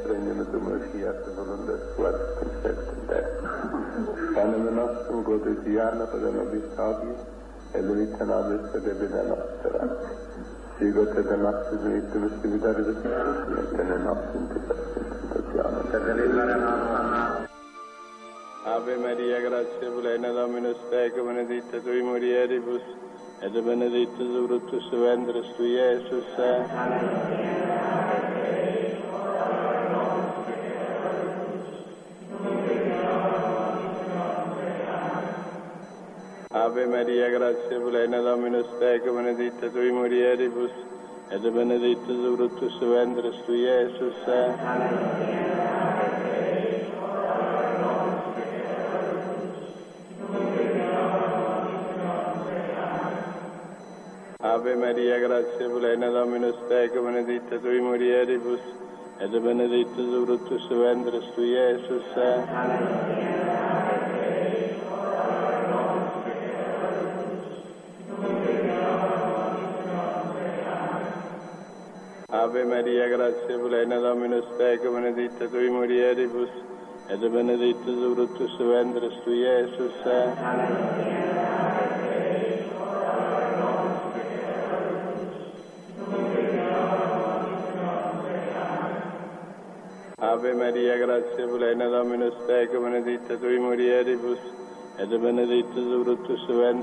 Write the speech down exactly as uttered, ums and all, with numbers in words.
regnum tuum, fiat voluntas tua, concepit in terra. Panem nostrum quotidianum da nobis hodie, et dimitte nobis debita nostra. Sicut et nostris dimittimus dimittavit et ne nostrum tentationem. Et deliverare nos. Ave Maria, gratia plena, Dominus tecum, benedicta tui mulieribus, et benedictus fructus ventris tui, Iesus. Ave Maria, gratia plena, Dominus tecum, benedicta tui mulieribus, et benedictus fructus ventris tui, Iesus. Ave Maria, gratia plena, Dominus tecum, benedicta tui mulieribus, et benedictus fructus ventris tui, Iesus. Ave Maria, gratia plena, Dominus tecum, benedicta tui mulieribus, et benedictus fructus ventris tui, Iesus. Ave Maria, gratia plena, Dominus tecum, benedicta tui mulieribus, et benedictus fructus ventris